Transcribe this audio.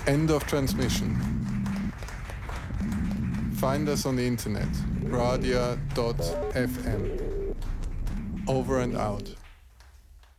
End of transmission. Find us on the internet, radia.fm. Over and out.